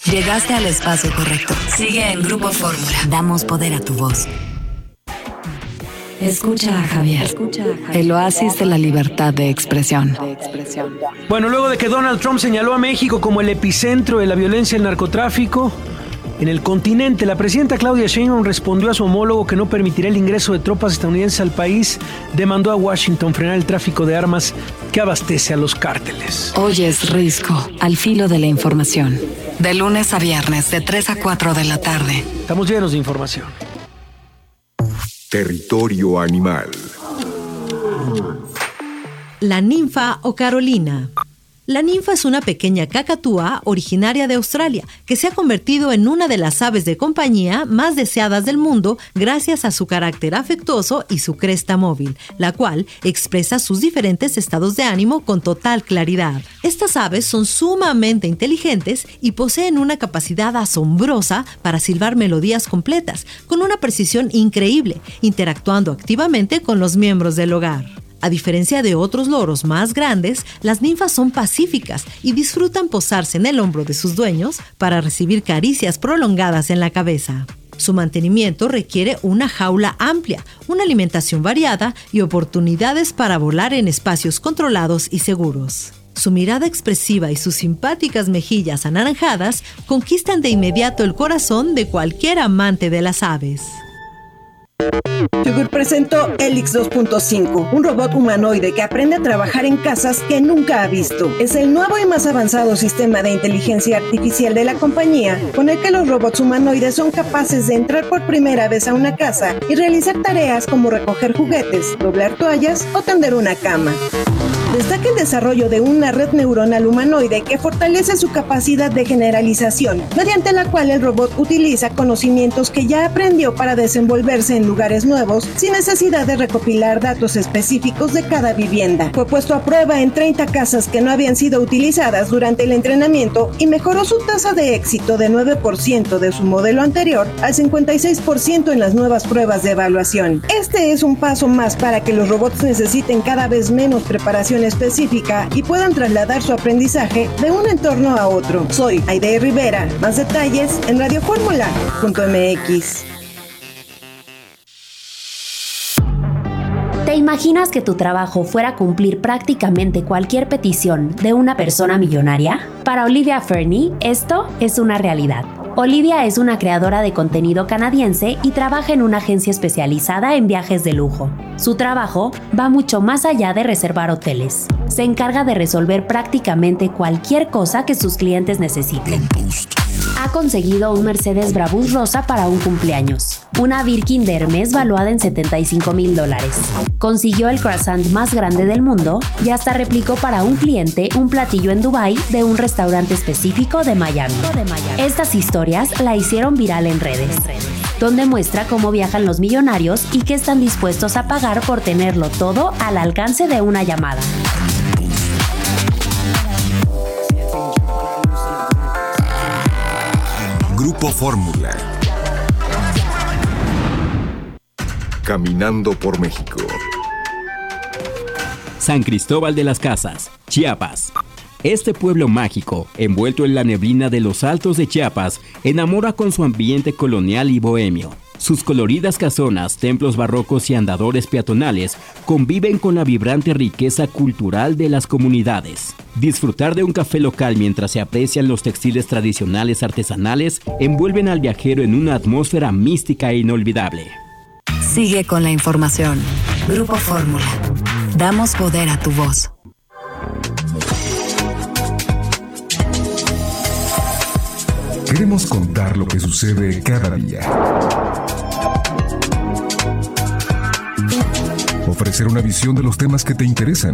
Llegaste al espacio correcto. Sigue en Grupo Fórmula. Damos poder a tu voz. Escucha a Javier. El oasis de la libertad de expresión. Bueno, luego de que Donald Trump señaló a México como el epicentro de la violencia y el narcotráfico en el continente, la presidenta Claudia Sheinbaum respondió a su homólogo que no permitirá el ingreso de tropas estadounidenses al país. Demandó a Washington frenar el tráfico de armas que abastece a los cárteles. Hoy es Risco, al filo de la información. De lunes a viernes, de 3 a 4 de la tarde. Estamos llenos de información. Territorio animal. La ninfa o Carolina. La ninfa es una pequeña cacatúa originaria de Australia que se ha convertido en una de las aves de compañía más deseadas del mundo gracias a su carácter afectuoso y su cresta móvil, la cual expresa sus diferentes estados de ánimo con total claridad. Estas aves son sumamente inteligentes y poseen una capacidad asombrosa para silbar melodías completas, con una precisión increíble, interactuando activamente con los miembros del hogar. A diferencia de otros loros más grandes, las ninfas son pacíficas y disfrutan posarse en el hombro de sus dueños para recibir caricias prolongadas en la cabeza. Su mantenimiento requiere una jaula amplia, una alimentación variada y oportunidades para volar en espacios controlados y seguros. Su mirada expresiva y sus simpáticas mejillas anaranjadas conquistan de inmediato el corazón de cualquier amante de las aves. Chugur presentó Helix 2.5, un robot humanoide que aprende a trabajar en casas que nunca ha visto. Es el nuevo y más avanzado sistema de inteligencia artificial de la compañía, con el que los robots humanoides son capaces de entrar por primera vez a una casa y realizar tareas como recoger juguetes, doblar toallas o tender una cama. Destaca el desarrollo de una red neuronal humanoide que fortalece su capacidad de generalización, mediante la cual el robot utiliza conocimientos que ya aprendió para desenvolverse en lugares nuevos sin necesidad de recopilar datos específicos de cada vivienda. Fue puesto a prueba en 30 casas que no habían sido utilizadas durante el entrenamiento y mejoró su tasa de éxito de 9% de su modelo anterior al 56% en las nuevas pruebas de evaluación. Este es un paso más para que los robots necesiten cada vez menos preparación específica y puedan trasladar su aprendizaje de un entorno a otro. Soy Aide Rivera. Más detalles en radioformula.mx. ¿Te imaginas que tu trabajo fuera cumplir prácticamente cualquier petición de una persona millonaria? Para Olivia Fernie, esto es una realidad. Olivia es una creadora de contenido canadiense y trabaja en una agencia especializada en viajes de lujo. Su trabajo va mucho más allá de reservar hoteles. Se encarga de resolver prácticamente cualquier cosa que sus clientes necesiten. Ha conseguido un Mercedes Brabus rosa para un cumpleaños, una Birkin de Hermes valuada en $75,000. Consiguió el croissant más grande del mundo y hasta replicó para un cliente un platillo en Dubái de un restaurante específico de Miami. Estas historias la hicieron viral en redes, donde muestra cómo viajan los millonarios y qué están dispuestos a pagar por tenerlo todo al alcance de una llamada. Grupo Fórmula. Caminando por México. San Cristóbal de las Casas, Chiapas. Este pueblo mágico, envuelto en la neblina de los altos de Chiapas, enamora con su ambiente colonial y bohemio. Sus coloridas casonas, templos barrocos y andadores peatonales conviven con la vibrante riqueza cultural de las comunidades. Disfrutar de un café local mientras se aprecian los textiles tradicionales artesanales envuelven al viajero en una atmósfera mística e inolvidable. Sigue con la información. Grupo Fórmula. Damos poder a tu voz. Queremos contar lo que sucede cada día. Ofrecer una visión de los temas que te interesan.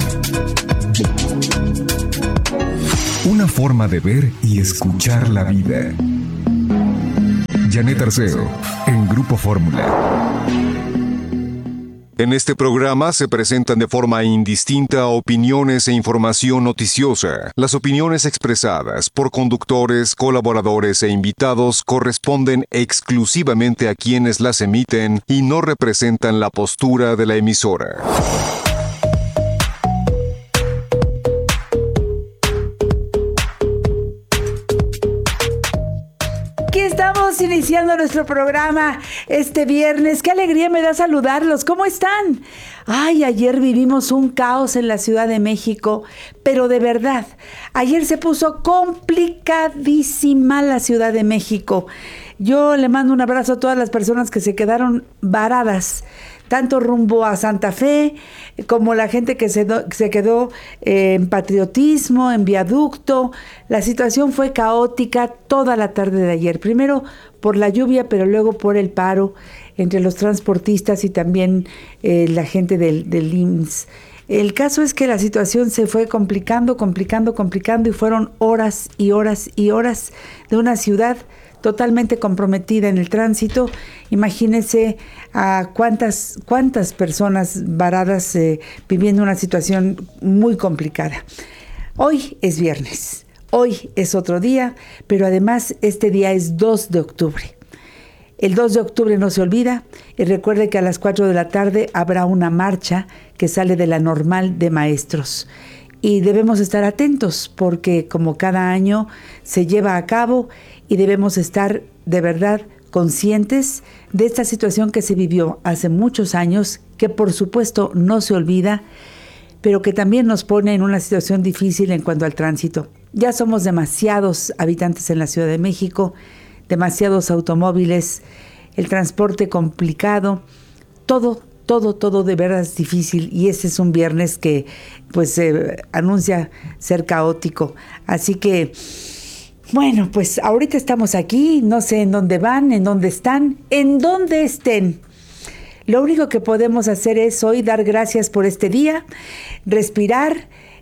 Una forma de ver y escuchar la vida. Janet Arceo, en Grupo Fórmula. En este programa se presentan de forma indistinta opiniones e información noticiosa. Las opiniones expresadas por conductores, colaboradores e invitados corresponden exclusivamente a quienes las emiten y no representan la postura de la emisora. aquí estamos iniciando nuestro programa este viernes. Qué alegría me da saludarlos. ¿Cómo están? Ay, ayer vivimos un caos en la Ciudad de México, pero de verdad, ayer se puso complicadísima la Ciudad de México. Yo le mando un abrazo a todas las personas que se quedaron varadas, tanto rumbo a Santa Fe, como la gente que se quedó en Patriotismo, en Viaducto. La situación fue caótica toda la tarde de ayer. Primero por la lluvia, pero luego por el paro entre los transportistas y también la gente del IMSS. El caso es que la situación se fue complicando y fueron horas y horas y horas de una ciudad totalmente comprometida en el tránsito. Imagínense a cuántas personas varadas viviendo una situación muy complicada. Hoy es viernes, hoy es otro día, pero además este día es 2 de octubre. El 2 de octubre no se olvida, y recuerde que a las 4 de la tarde habrá una marcha que sale de la Normal de Maestros. Y debemos estar atentos porque como cada año se lleva a cabo y debemos estar de verdad conscientes de esta situación que se vivió hace muchos años, que por supuesto no se olvida, pero que también nos pone en una situación difícil en cuanto al tránsito. Ya somos demasiados habitantes en la Ciudad de México, demasiados automóviles, el transporte complicado, todo de verdad es difícil, y ese es un viernes que pues anuncia ser caótico. Así que bueno, pues ahorita estamos aquí, no sé en dónde van, en dónde están, en dónde estén. Lo único que podemos hacer es hoy dar gracias por este día, respirar,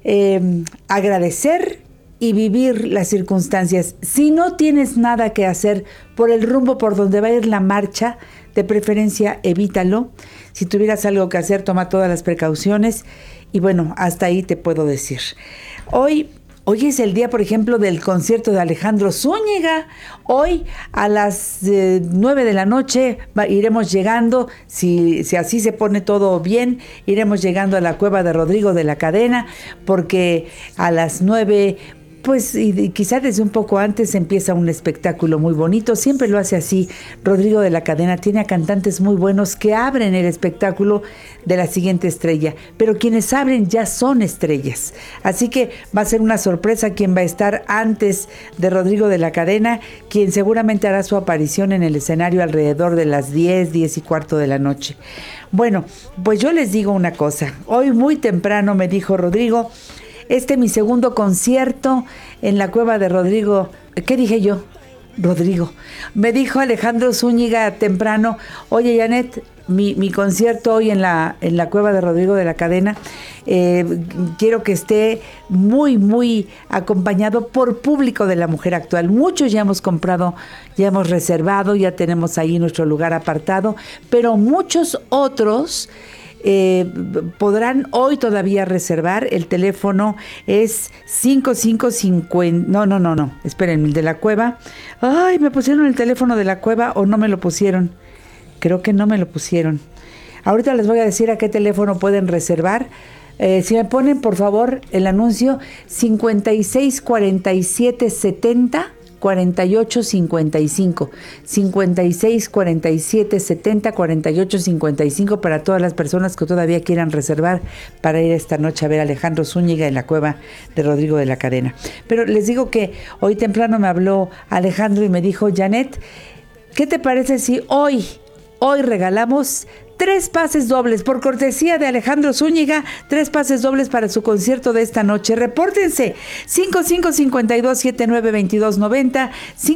agradecer y vivir las circunstancias. Si no tienes nada que hacer por el rumbo por donde va a ir la marcha, de preferencia evítalo. Si tuvieras algo que hacer, toma todas las precauciones. Y bueno, hasta ahí te puedo decir. Hoy es el día, por ejemplo, del concierto de Alejandro Zúñiga. Hoy a las 9 de la noche iremos llegando, si así se pone todo bien, iremos llegando a la cueva de Rodrigo de la Cadena, porque a las 9... pues y quizás desde un poco antes empieza un espectáculo muy bonito. Siempre lo hace así. Rodrigo de la Cadena tiene a cantantes muy buenos que abren el espectáculo de la siguiente estrella, pero quienes abren ya son estrellas. Así que va a ser una sorpresa quien va a estar antes de Rodrigo de la Cadena, quien seguramente hará su aparición en el escenario alrededor de las 10:15 de la noche. Bueno, pues yo les digo una cosa. Hoy muy temprano me dijo Rodrigo, mi segundo concierto en la cueva de Rodrigo. ¿Qué dije yo? Rodrigo. Me dijo Alejandro Zúñiga temprano, oye Janet, mi concierto hoy en la cueva de Rodrigo de la Cadena, quiero que esté muy, muy acompañado por público de La Mujer Actual. Muchos ya hemos comprado, ya hemos reservado, ya tenemos ahí nuestro lugar apartado, pero muchos otros podrán hoy todavía reservar. El teléfono es 5550. No, esperen, el de la cueva. Ay, ¿me pusieron el teléfono de la cueva o no me lo pusieron? Creo que no me lo pusieron. Ahorita les voy a decir a qué teléfono pueden reservar. Si me ponen por favor el anuncio, 564770 4855, 56 47 70 48 55, para todas las personas que todavía quieran reservar para ir esta noche a ver a Alejandro Zúñiga en la cueva de Rodrigo de la Cadena. Pero les digo que hoy temprano me habló Alejandro y me dijo, Janet, ¿qué te parece si hoy regalamos 3 pases dobles por cortesía de Alejandro Zúñiga? 3 pases dobles para su concierto de esta noche. Repórtense 5552-792290,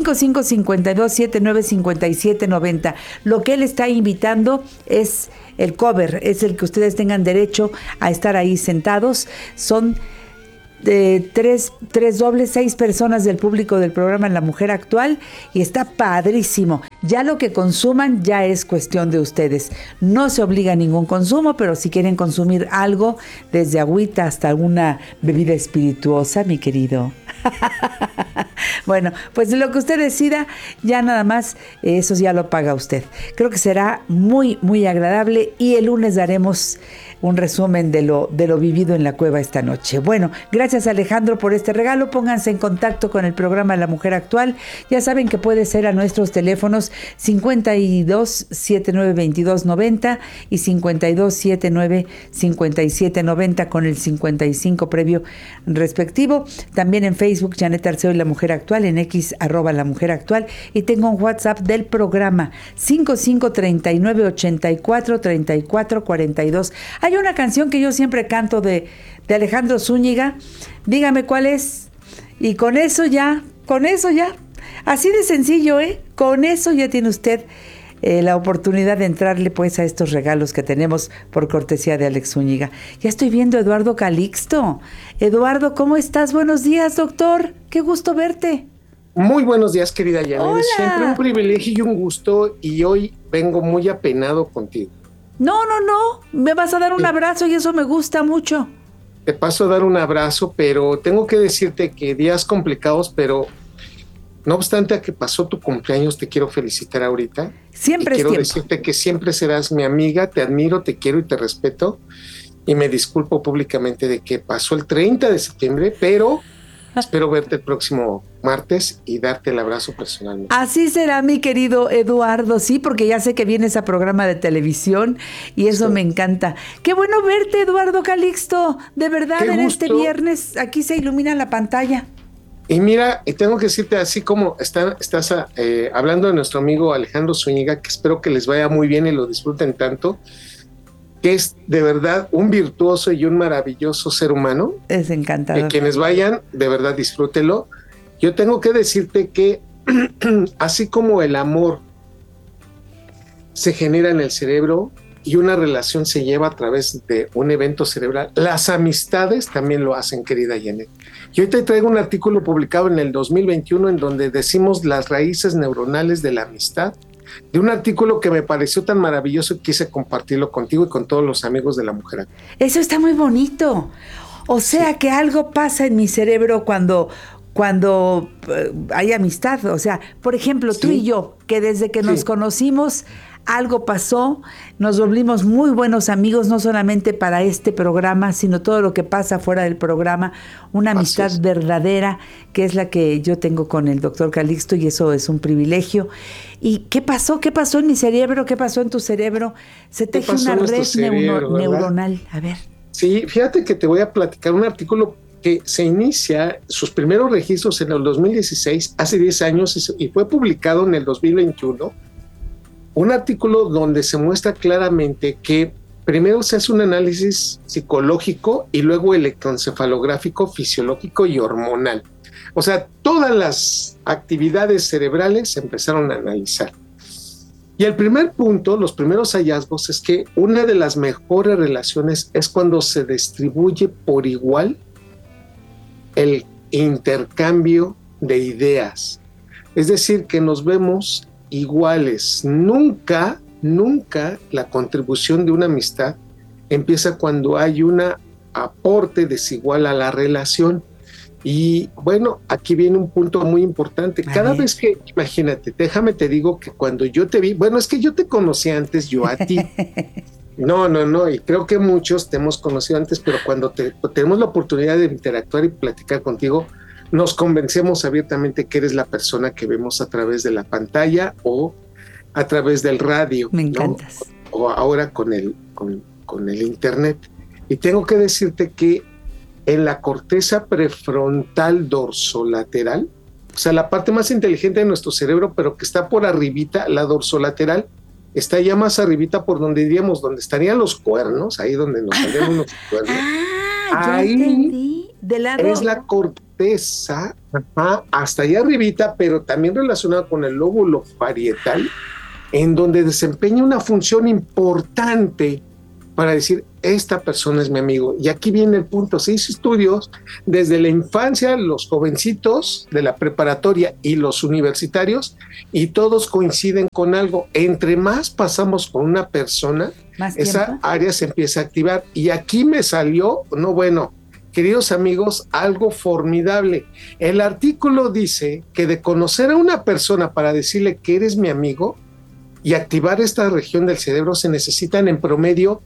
5552-795790. Lo que él está invitando es el cover, es el que ustedes tengan derecho a estar ahí sentados. Son de 3 dobles, 6 personas del público del programa La Mujer Actual, y está padrísimo. Ya lo que consuman ya es cuestión de ustedes. No se obliga a ningún consumo, pero si quieren consumir algo, desde agüita hasta alguna bebida espirituosa, mi querido. Bueno, pues lo que usted decida, ya nada más, eso ya lo paga usted. Creo que será muy, muy agradable, y el lunes daremos un resumen de lo vivido en la cueva esta noche. Bueno, gracias Alejandro por este regalo. Pónganse en contacto con el programa La Mujer Actual. Ya saben que puede ser a nuestros teléfonos 52792290 y 52795790 con el 55 previo respectivo. También en Facebook, Janet Arceo y La Mujer Actual, en X, @La Mujer Actual. Y tengo un WhatsApp del programa 5539843442. Hay una canción que yo siempre canto de Alejandro Zúñiga. Dígame cuál es. Y con eso ya. Así de sencillo, ¿eh? Con eso ya tiene usted la oportunidad de entrarle pues a estos regalos que tenemos por cortesía de Alex Zúñiga. Ya estoy viendo a Eduardo Calixto. Eduardo, ¿cómo estás? Buenos días, doctor. Qué gusto verte. Muy buenos días, querida Janet. Hola. Siempre un privilegio y un gusto, y hoy vengo muy apenado contigo. No. Me vas a dar un abrazo y eso me gusta mucho. Te paso a dar un abrazo, pero tengo que decirte que días complicados, pero no obstante a que pasó tu cumpleaños, te quiero felicitar ahorita. Siempre es quiero tiempo. decirte que siempre serás mi amiga, te admiro, te quiero y te respeto. Y me disculpo públicamente de que pasó el 30 de septiembre, pero espero verte el próximo martes y darte el abrazo personalmente. Así será, mi querido Eduardo, sí, porque ya sé que vienes a programa de televisión y eso me encanta. Qué bueno verte, Eduardo Calixto. De verdad, Qué en gusto. este viernes aquí se ilumina la pantalla. Y mira, y tengo que decirte, así como estás hablando de nuestro amigo Alejandro Zúñiga, que espero que les vaya muy bien y lo disfruten tanto, que es de verdad un virtuoso y un maravilloso ser humano. Es encantador. Que quienes vayan, de verdad disfrútenlo. Yo tengo que decirte que así como el amor se genera en el cerebro y una relación se lleva a través de un evento cerebral, las amistades también lo hacen, querida Janet. Y hoy te traigo un artículo publicado en el 2021 en donde decimos las raíces neuronales de la amistad, de un artículo que me pareció tan maravilloso y quise compartirlo contigo y con todos los amigos de La Mujer Actual. Eso está muy bonito. O sea, que algo pasa en mi cerebro cuando hay amistad. O sea, por ejemplo, tú y yo, que desde que nos conocimos, algo pasó, nos volvimos muy buenos amigos, no solamente para este programa, sino todo lo que pasa fuera del programa, una amistad verdadera, que es la que yo tengo con el doctor Calixto, y eso es un privilegio. ¿Y qué pasó? ¿Qué pasó en mi cerebro? ¿Qué pasó en tu cerebro? Se teje una red neuronal. A ver. Sí, fíjate que te voy a platicar un artículo que se inicia sus primeros registros en el 2016, hace 10 años, y fue publicado en el 2021. Un artículo donde se muestra claramente que primero se hace un análisis psicológico y luego electroencefalográfico, fisiológico y hormonal. O sea, todas las actividades cerebrales se empezaron a analizar. Y el primer punto, los primeros hallazgos, es que una de las mejores relaciones es cuando se distribuye por igual el intercambio de ideas. Es decir, que nos vemos iguales. Nunca la contribución de una amistad empieza cuando hay un aporte desigual a la relación. Y bueno, aquí viene un punto muy importante. Cada vez que, imagínate, déjame te digo que cuando yo te vi, bueno, es que yo te conocí antes, yo a ti. No, y creo que muchos te hemos conocido antes, pero cuando tenemos la oportunidad de interactuar y platicar contigo, nos convencemos abiertamente que eres la persona que vemos a través de la pantalla o a través del radio. Me encantas. ¿No? O ahora con el internet. Y tengo que decirte que en la corteza prefrontal dorsolateral, o sea, la parte más inteligente de nuestro cerebro, pero que está por arribita, la dorsolateral, está ya más arribita por donde diríamos, donde estarían los cuernos, ahí donde nos saldrían unos cuernos. Ahí entendí. Del lado es la corteza, hasta allá arribita, pero también relacionada con el lóbulo parietal, en donde desempeña una función importante para decir, esta persona es mi amigo. Y aquí viene el punto, se hizo estudios desde la infancia, los jovencitos de la preparatoria y los universitarios, y todos coinciden con algo. Entre más pasamos con una persona, esa área se empieza a activar. Y aquí me salió, queridos amigos, algo formidable. El artículo dice que de conocer a una persona para decirle que eres mi amigo y activar esta región del cerebro se necesitan en promedio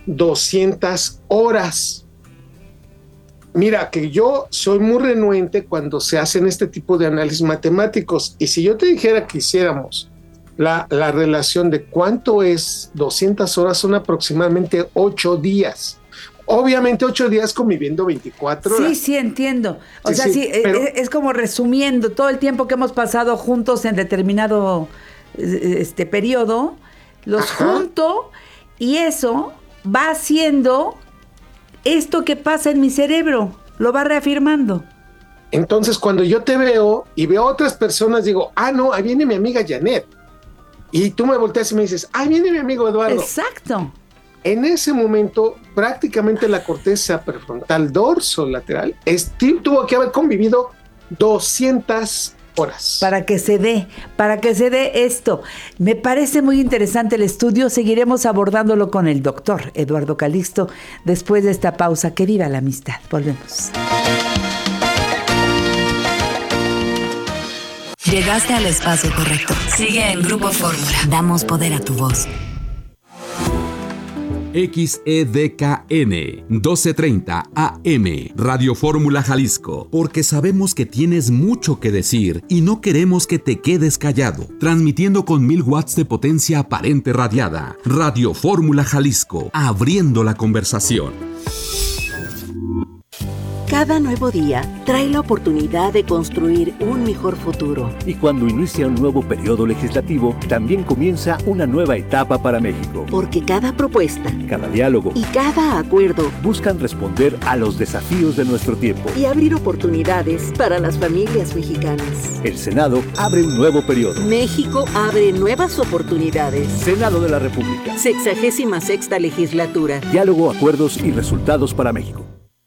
200 horas. Mira, que yo soy muy renuente cuando se hacen este tipo de análisis matemáticos, y si yo te dijera que hiciéramos la relación de cuánto es 200 horas, son aproximadamente 8 días. Obviamente 8 días conviviendo 24 horas. Sí, entiendo. O sea, pero es como resumiendo todo el tiempo que hemos pasado juntos en determinado periodo, los junto, y eso va haciendo esto que pasa en mi cerebro, lo va reafirmando. Entonces, cuando yo te veo y veo a otras personas, digo, no, ahí viene mi amiga Janet. Y tú me volteas y me dices, ahí viene mi amigo Eduardo. Exacto. En ese momento, prácticamente la corteza prefrontal dorsolateral tuvo que haber convivido 200 horas. Para que se dé esto. Me parece muy interesante el estudio. Seguiremos abordándolo con el doctor Eduardo Calixto después de esta pausa. Que viva la amistad. Volvemos. Llegaste al espacio correcto. Sigue en Grupo Fórmula. Damos poder a tu voz. XEDKN 1230 AM Radio Fórmula Jalisco, porque sabemos que tienes mucho que decir y no queremos que te quedes callado. Transmitiendo con 1000 watts de potencia aparente radiada. Radio Fórmula Jalisco, abriendo la conversación. Cada nuevo día trae la oportunidad de construir un mejor futuro. Y cuando inicia un nuevo periodo legislativo, también comienza una nueva etapa para México. Porque cada propuesta, cada diálogo y cada acuerdo buscan responder a los desafíos de nuestro tiempo y abrir oportunidades para las familias mexicanas. El Senado abre un nuevo periodo. México abre nuevas oportunidades. Senado de la República. 66ª legislatura. Diálogo, acuerdos y resultados para México.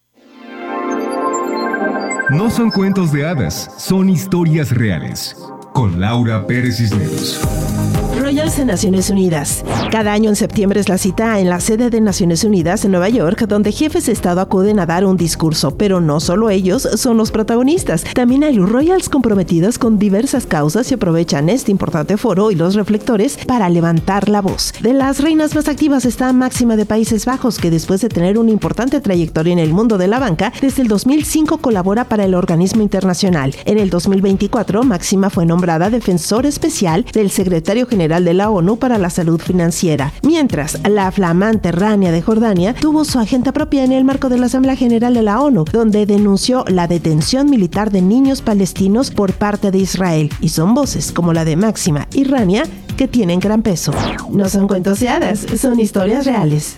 No son cuentos de hadas, son historias reales. Con Laura Pérez Cisneros. Royals en Naciones Unidas. Cada año en septiembre es la cita en la sede de Naciones Unidas en Nueva York, donde jefes de Estado acuden a dar un discurso, pero no solo ellos son los protagonistas. También hay Royals comprometidos con diversas causas y aprovechan este importante foro y los reflectores para levantar la voz. De las reinas más activas está Máxima de Países Bajos, que después de tener una importante trayectoria en el mundo de la banca, desde el 2005 colabora para el organismo internacional. En el 2024, Máxima fue nombrada defensor especial del secretario general de la ONU para la salud financiera, mientras la flamante Rania de Jordania tuvo su agenda propia en el marco de la Asamblea General de la ONU, donde denunció la detención militar de niños palestinos por parte de Israel, y son voces como la de Máxima y Rania que tienen gran peso. No son cuentos de hadas, son historias reales.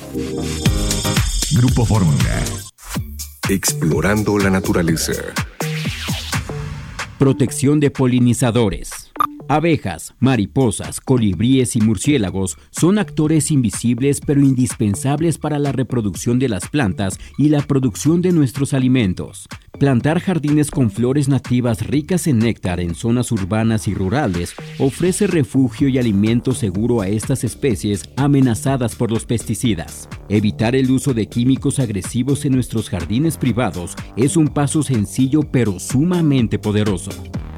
Grupo Fórmula. Explorando la naturaleza. Protección de polinizadores. Abejas, mariposas, colibríes y murciélagos son actores invisibles pero indispensables para la reproducción de las plantas y la producción de nuestros alimentos. Plantar jardines con flores nativas ricas en néctar en zonas urbanas y rurales ofrece refugio y alimento seguro a estas especies amenazadas por los pesticidas. Evitar el uso de químicos agresivos en nuestros jardines privados es un paso sencillo pero sumamente poderoso.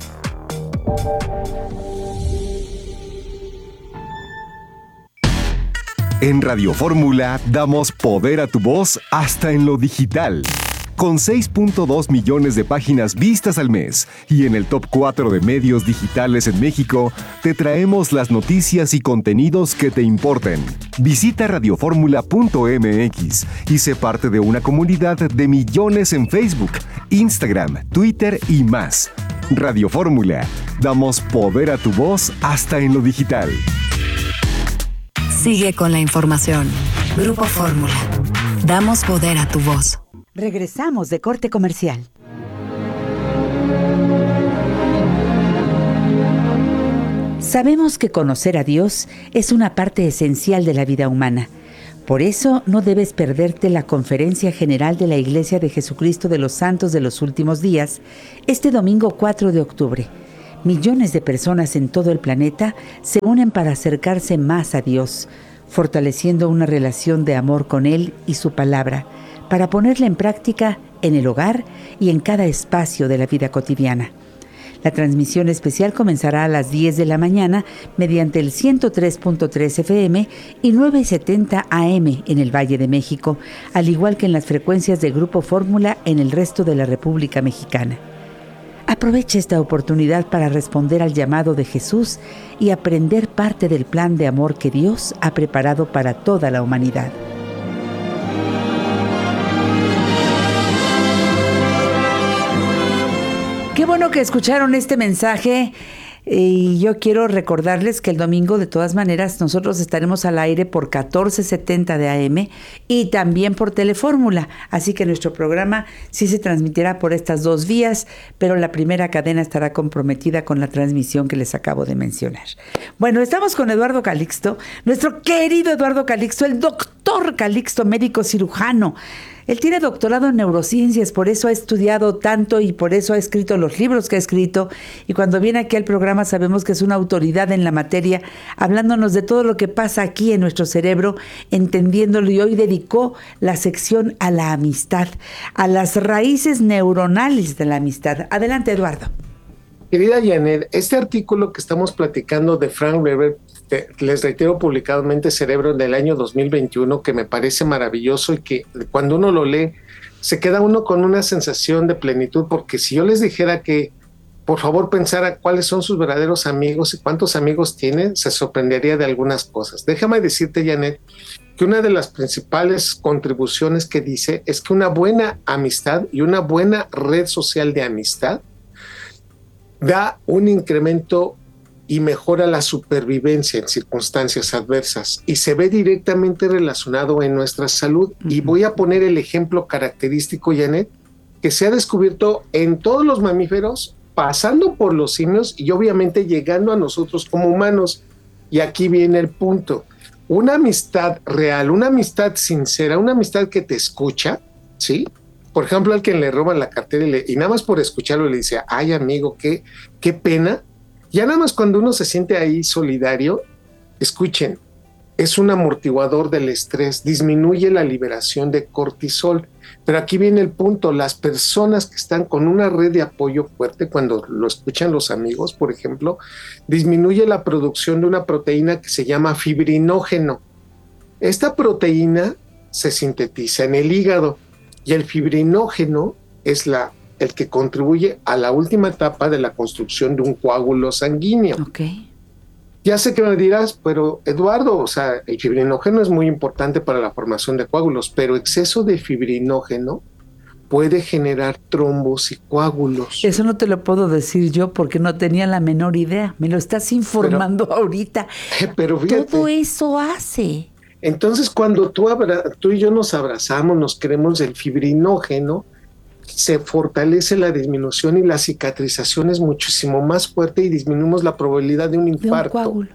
En Radio Fórmula damos poder a tu voz hasta en lo digital. Con 6.2 millones de páginas vistas al mes y en el top 4 de medios digitales en México, te traemos las noticias y contenidos que te importen. Visita radioformula.mx y sé parte de una comunidad de millones en Facebook, Instagram, Twitter y más. Radio Fórmula, damos poder a tu voz hasta en lo digital. Sigue con la información. Grupo Fórmula. Damos poder a tu voz. Regresamos de corte comercial. Sabemos que conocer a Dios es una parte esencial de la vida humana. Por eso no debes perderte la Conferencia General de la Iglesia de Jesucristo de los Santos de los Últimos Días, este domingo 4 de octubre. Millones de personas en todo el planeta se unen para acercarse más a Dios, fortaleciendo una relación de amor con Él y su palabra, para ponerla en práctica en el hogar y en cada espacio de la vida cotidiana. La transmisión especial comenzará a las 10 de la mañana mediante el 103.3 FM y 970 AM en el Valle de México, al igual que en las frecuencias de Grupo Fórmula en el resto de la República Mexicana. Aproveche esta oportunidad para responder al llamado de Jesús y aprender parte del plan de amor que Dios ha preparado para toda la humanidad. Qué bueno que escucharon este mensaje. Y yo quiero recordarles que el domingo, de todas maneras, nosotros estaremos al aire por 1470 de AM y también por Telefórmula. Así que nuestro programa sí se transmitirá por estas dos vías, pero la primera cadena estará comprometida con la transmisión que les acabo de mencionar. Bueno, estamos con Eduardo Calixto, nuestro querido Eduardo Calixto, el doctor Calixto, médico cirujano. Él tiene doctorado en neurociencias, por eso ha estudiado tanto y por eso ha escrito los libros que ha escrito. Y cuando viene aquí al programa sabemos que es una autoridad en la materia, hablándonos de todo lo que pasa aquí en nuestro cerebro, entendiéndolo. Y hoy dedicó la sección a la amistad, a las raíces neuronales de la amistad. Adelante, Eduardo. Querida Janet, este artículo que estamos platicando de Frank Weber, les reitero, publicadamente Cerebro del año 2021, que me parece maravilloso y que cuando uno lo lee se queda uno con una sensación de plenitud, porque si yo les dijera que por favor pensara cuáles son sus verdaderos amigos y cuántos amigos tienen, se sorprendería de algunas cosas. Déjame decirte, Janet, que una de las principales contribuciones que dice es que una buena amistad y una buena red social de amistad da un incremento y mejora la supervivencia en circunstancias adversas y se ve directamente relacionado en nuestra salud. Uh-huh. Y voy a poner el ejemplo característico, Janet, que se ha descubierto en todos los mamíferos, pasando por los simios y obviamente llegando a nosotros como humanos. Y aquí viene el punto. Una amistad real, una amistad sincera, una amistad que te escucha, ¿sí? Por ejemplo, al que le roban la cartera y nada más por escucharlo le dice, ay amigo, qué pena. Ya nada más cuando uno se siente ahí solidario, escuchen, es un amortiguador del estrés, disminuye la liberación de cortisol. Pero aquí viene el punto, las personas que están con una red de apoyo fuerte, cuando lo escuchan los amigos, por ejemplo, disminuye la producción de una proteína que se llama fibrinógeno. Esta proteína se sintetiza en el hígado y el fibrinógeno es el que contribuye a la última etapa de la construcción de un coágulo sanguíneo. Okay. Ya sé que me dirás, pero Eduardo, o sea, el fibrinógeno es muy importante para la formación de coágulos, pero exceso de fibrinógeno puede generar trombos y coágulos. Eso no te lo puedo decir yo porque no tenía la menor idea. Me lo estás informando ahorita. Pero fíjate, todo eso hace. Entonces, cuando tú y yo nos abrazamos, nos queremos, el fibrinógeno, se fortalece la disminución y la cicatrización es muchísimo más fuerte y disminuimos la probabilidad de un infarto. De un coágulo.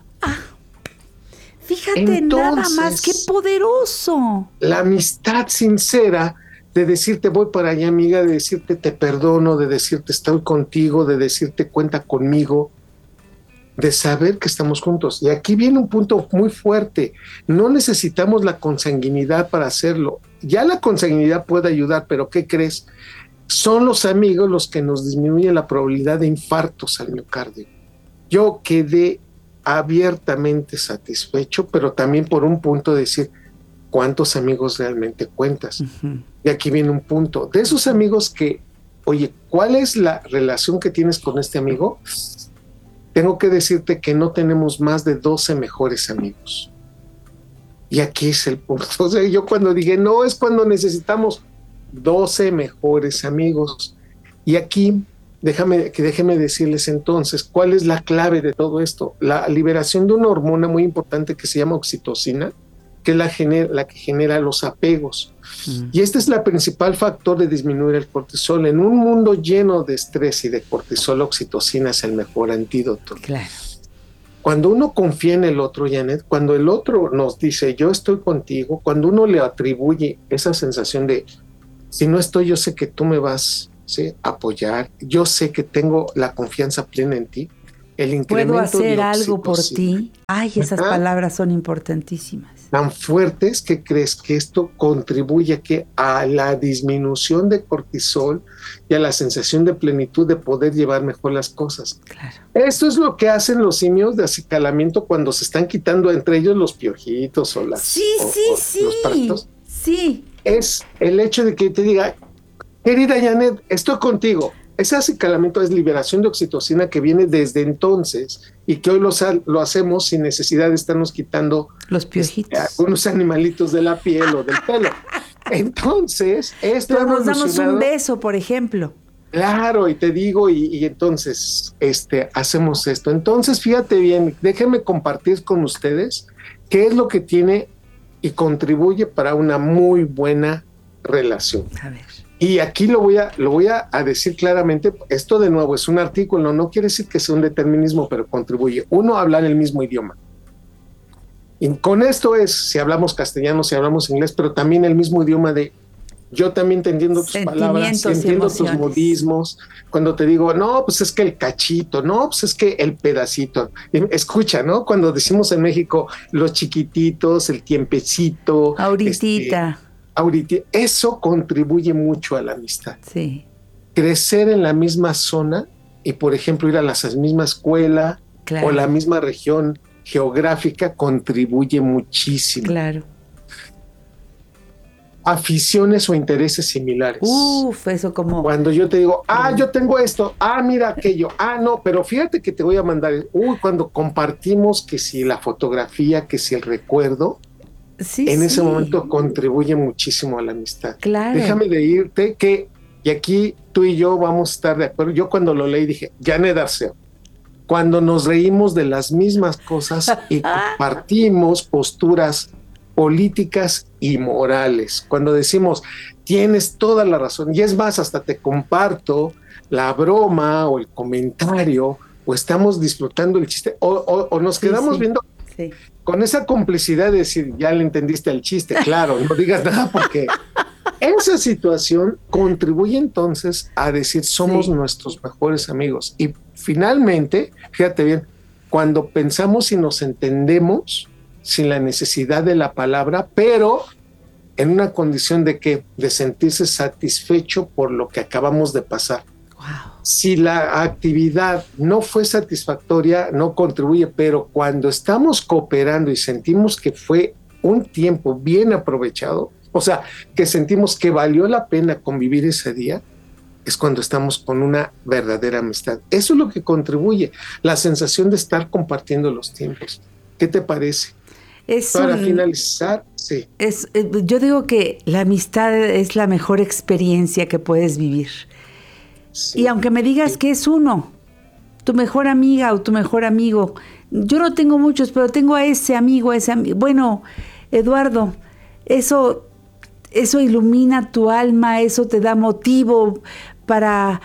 Fíjate, entonces, nada más, qué poderoso. La amistad sincera de decirte voy para allá, amiga, de decirte te perdono, de decirte estoy contigo, de decirte cuenta conmigo, de saber que estamos juntos. Y aquí viene un punto muy fuerte. No necesitamos la consanguinidad para hacerlo. Ya la consanguinidad puede ayudar, pero ¿qué crees? Son los amigos los que nos disminuyen la probabilidad de infartos al miocardio. Yo quedé abiertamente satisfecho, pero también por un punto de decir, ¿cuántos amigos realmente cuentas? Uh-huh. Y aquí viene un punto. De esos amigos que, oye, ¿cuál es la relación que tienes con este amigo? Tengo que decirte que no tenemos más de 12 mejores amigos. Y aquí es el punto. O sea, yo cuando dije, no, es cuando necesitamos 12 mejores amigos. Y aquí, déjeme decirles entonces, ¿cuál es la clave de todo esto? La liberación de una hormona muy importante que se llama oxitocina, que es la que genera los apegos. Y este es el principal factor de disminuir el cortisol. En un mundo lleno de estrés y de cortisol, la oxitocina es el mejor antídoto. Claro. Cuando uno confía en el otro, Janet, cuando el otro nos dice, yo estoy contigo, cuando uno le atribuye esa sensación de, si no estoy, yo sé que tú me vas, ¿sí?, a apoyar, yo sé que tengo la confianza plena en ti, el incremento ¿puedo hacer de algo por ti? Ay, esas palabras son importantísimas. tan fuertes que crees que esto contribuye a la disminución de cortisol y a la sensación de plenitud de poder llevar mejor las cosas. Claro. Esto es lo que hacen los simios de acicalamiento cuando se están quitando entre ellos los piojitos o los parásitos. Sí. Es el hecho de que te diga, querida Janet, estoy contigo. Ese acicalamiento es liberación de oxitocina que viene desde entonces y que hoy lo hacemos sin necesidad de estarnos quitando los piojitos, algunos animalitos de la piel o del pelo. Entonces, esto pero nos damos un beso, por ejemplo. Claro, y te digo, y entonces hacemos esto. Entonces, fíjate bien, déjenme compartir con ustedes qué es lo que tiene y contribuye para una muy buena relación. A ver. Y aquí lo voy a decir claramente. Esto de nuevo es un artículo, no quiere decir que sea un determinismo, pero contribuye. Uno, hablar el mismo idioma. Y con esto es, si hablamos castellano, si hablamos inglés, pero también el mismo idioma de yo también te entiendo tus palabras, entiendo tus modismos. Cuando te digo, no, pues es que el cachito, no, pues es que el pedacito. Escucha, ¿no? Cuando decimos en México los chiquititos, el tiempecito. Ahorita, eso contribuye mucho a la amistad. Sí. Crecer en la misma zona y, por ejemplo, ir a la misma escuela, claro, o la misma región geográfica contribuye muchísimo. Claro. Aficiones o intereses similares. Eso como... Cuando yo te digo, yo tengo esto, mira aquello, no, pero fíjate que te voy a mandar, cuando compartimos que si la fotografía, que si el recuerdo, en ese momento contribuye muchísimo a la amistad. Claro. Déjame decirte y aquí tú y yo vamos a estar de acuerdo. Yo cuando lo leí dije, Janet Arceo, cuando nos reímos de las mismas cosas y compartimos posturas políticas y morales, cuando decimos, tienes toda la razón, y es más, hasta te comparto la broma o el comentario, o estamos disfrutando el chiste, o nos quedamos viendo... Sí. Con esa complicidad de decir, ya le entendiste el chiste, claro, no digas nada porque esa situación contribuye entonces a decir somos nuestros mejores amigos. Y finalmente, fíjate bien, cuando pensamos y nos entendemos sin la necesidad de la palabra, pero en una condición de sentirse satisfecho por lo que acabamos de pasar. Wow. Si la actividad no fue satisfactoria, no contribuye, pero cuando estamos cooperando y sentimos que fue un tiempo bien aprovechado, o sea, que sentimos que valió la pena convivir ese día, es cuando estamos con una verdadera amistad. Eso es lo que contribuye, la sensación de estar compartiendo los tiempos. ¿Qué te parece? Para finalizar, sí. Yo digo que la amistad es la mejor experiencia que puedes vivir. Sí, y aunque me digas que es uno, tu mejor amiga o tu mejor amigo, yo no tengo muchos, pero tengo a ese amigo. Bueno, Eduardo, eso ilumina tu alma, eso te da motivo para...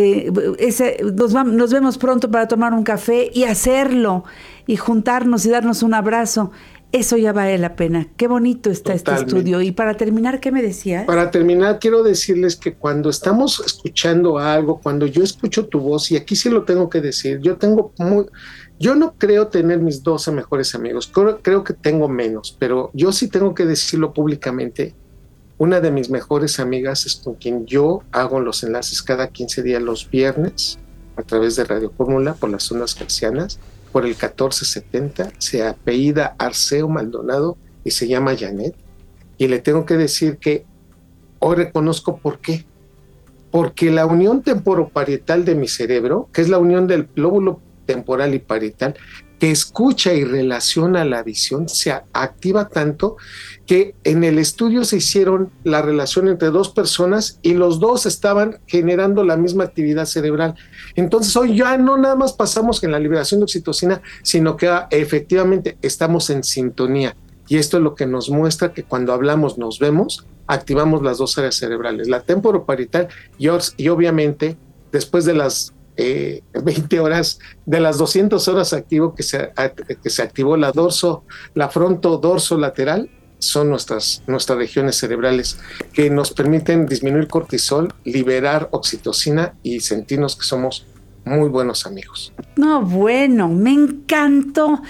nos vemos pronto para tomar un café y hacerlo, y juntarnos y darnos un abrazo. Eso ya vale la pena. Qué bonito está este estudio. Y para terminar, ¿qué me decías? Para terminar, quiero decirles que cuando estamos escuchando algo, cuando yo escucho tu voz, y aquí sí lo tengo que decir, yo no creo tener mis 12 mejores amigos, creo que tengo menos, pero yo sí tengo que decirlo públicamente. Una de mis mejores amigas es con quien yo hago los enlaces cada 15 días los viernes a través de Radio Fórmula por las ondas hertzianas, por el 1470, se apellida Arceo Maldonado y se llama Janet. Y le tengo que decir que hoy reconozco por qué. Porque la unión temporoparietal de mi cerebro, que es la unión del lóbulo temporal y parietal, que escucha y relaciona la visión, se activa tanto que en el estudio se hicieron la relación entre dos personas y los dos estaban generando la misma actividad cerebral. Entonces hoy ya no nada más pasamos en la liberación de oxitocina, sino que efectivamente estamos en sintonía. Y esto es lo que nos muestra que cuando hablamos, nos vemos, activamos las dos áreas cerebrales, la temporoparietal y obviamente después de las 20 horas, de las 200 horas activo que se activó la fronto-dorso lateral, son nuestras regiones cerebrales que nos permiten disminuir cortisol, liberar oxitocina y sentirnos que somos muy buenos amigos. No, bueno, me encantó.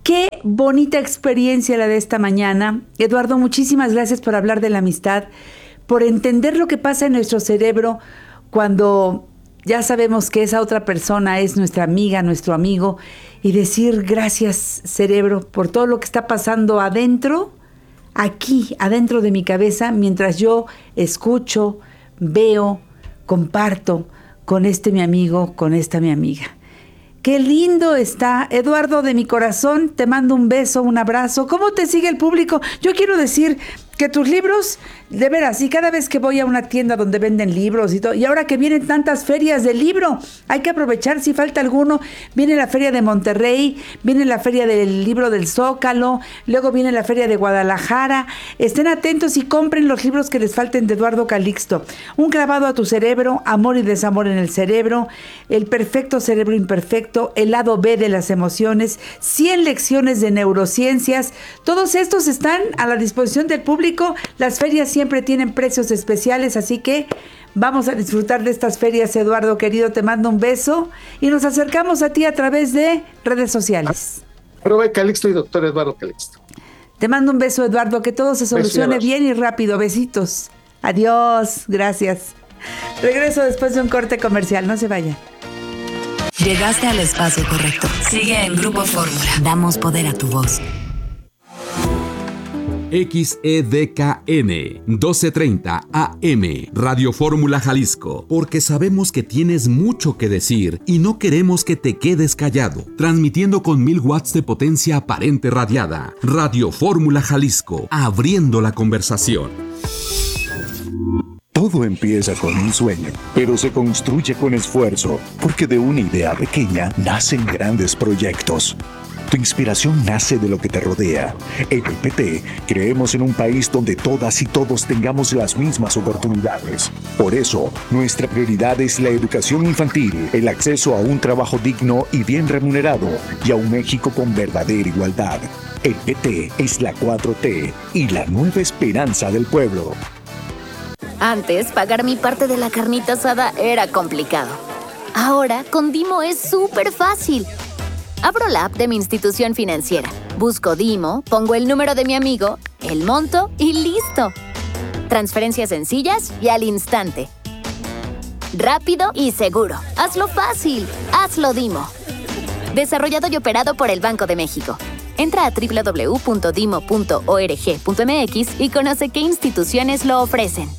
Qué bonita experiencia la de esta mañana. Eduardo, muchísimas gracias por hablar de la amistad, por entender lo que pasa en nuestro cerebro cuando ya sabemos que esa otra persona es nuestra amiga, nuestro amigo, y decir gracias, cerebro, por todo lo que está pasando adentro, aquí, adentro de mi cabeza, mientras yo escucho, veo, comparto con mi amigo, con esta mi amiga. Qué lindo está. Eduardo, de mi corazón, te mando un beso, un abrazo. ¿Cómo te sigue el público? Yo quiero decir que tus libros, de veras, y cada vez que voy a una tienda donde venden libros y todo, y ahora que vienen tantas ferias del libro, hay que aprovechar si falta alguno. Viene la feria de Monterrey, viene la feria del libro del Zócalo, luego viene la feria de Guadalajara. Estén atentos y compren los libros que les falten de Eduardo Calixto. Un clavado a tu cerebro, amor y desamor en el cerebro, el perfecto cerebro imperfecto, el lado B de las emociones, 100 lecciones de neurociencias. Todos estos están a la disposición del público. Las ferias siempre tienen precios especiales, así que vamos a disfrutar de estas ferias, Eduardo querido. Te mando un beso y nos acercamos a ti a través de redes sociales. Profe Calixto y doctor Eduardo Calixto. Te mando un beso, Eduardo, que todo se solucione bien y rápido. Besitos. Adiós. Gracias. Regreso después de un corte comercial. No se vayan. Llegaste al espacio correcto. Sigue en Grupo Fórmula. Damos poder a tu voz. XEDKN 1230 AM Radio Fórmula Jalisco, porque sabemos que tienes mucho que decir y no queremos que te quedes callado. Transmitiendo con 1000 watts de potencia aparente radiada. Radio Fórmula Jalisco, abriendo la conversación. Todo empieza con un sueño, pero se construye con esfuerzo, porque de una idea pequeña nacen grandes proyectos. Tu inspiración nace de lo que te rodea. En el PT creemos en un país donde todas y todos tengamos las mismas oportunidades. Por eso, nuestra prioridad es la educación infantil, el acceso a un trabajo digno y bien remunerado, y a un México con verdadera igualdad. El PT es la 4T y la nueva esperanza del pueblo. Antes, pagar mi parte de la carnita asada era complicado. Ahora, con Dimo es súper fácil. Abro la app de mi institución financiera, busco Dimo, pongo el número de mi amigo, el monto y ¡listo! Transferencias sencillas y al instante. Rápido y seguro. Hazlo fácil. Hazlo Dimo. Desarrollado y operado por el Banco de México. Entra a www.dimo.org.mx y conoce qué instituciones lo ofrecen.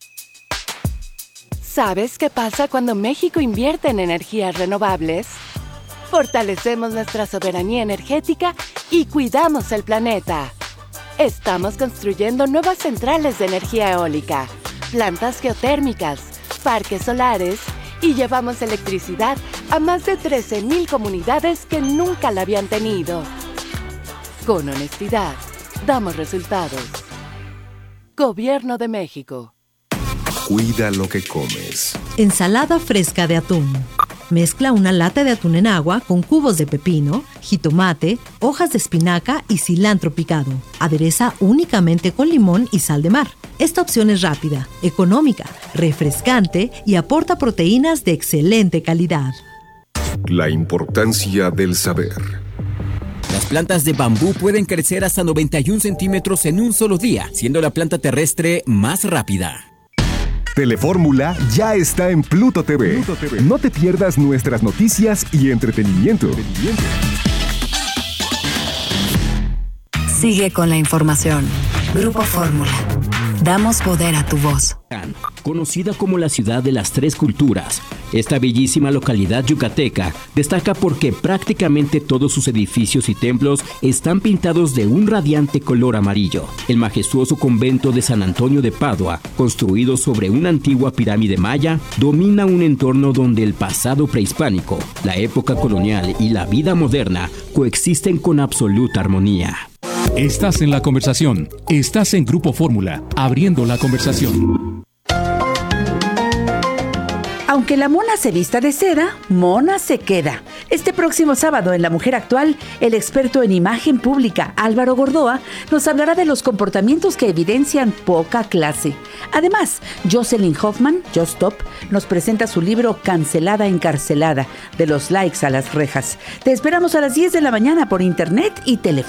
¿Sabes qué pasa cuando México invierte en energías renovables? Fortalecemos nuestra soberanía energética y cuidamos el planeta. Estamos construyendo nuevas centrales de energía eólica, plantas geotérmicas, parques solares y llevamos electricidad a más de 13,000 comunidades que nunca la habían tenido. Con honestidad, damos resultados. Gobierno de México. Cuida lo que comes. Ensalada fresca de atún. Mezcla una lata de atún en agua con cubos de pepino, jitomate, hojas de espinaca y cilantro picado. Adereza únicamente con limón y sal de mar. Esta opción es rápida, económica, refrescante y aporta proteínas de excelente calidad. La importancia del saber. Las plantas de bambú pueden crecer hasta 91 centímetros en un solo día, siendo la planta terrestre más rápida. Telefórmula ya está en Pluto TV. No te pierdas nuestras noticias y entretenimiento. Sigue con la información. Grupo Fórmula. Damos poder a tu voz. Conocida como la ciudad de las tres culturas, esta bellísima localidad yucateca destaca porque prácticamente todos sus edificios y templos están pintados de un radiante color amarillo. El majestuoso convento de San Antonio de Padua, construido sobre una antigua pirámide maya, domina un entorno donde el pasado prehispánico, la época colonial y la vida moderna coexisten con absoluta armonía. Estás en la conversación. Estás en Grupo Fórmula, abriendo la conversación. Aunque la mona se vista de seda, mona se queda. Este próximo sábado en La Mujer Actual, el experto en imagen pública Álvaro Gordoa nos hablará de los comportamientos que evidencian poca clase. Además, Jocelyn Hoffman, Just Stop, nos presenta su libro Cancelada Encarcelada, de los likes a las rejas. Te esperamos a las 10 de la mañana por internet y teléfono.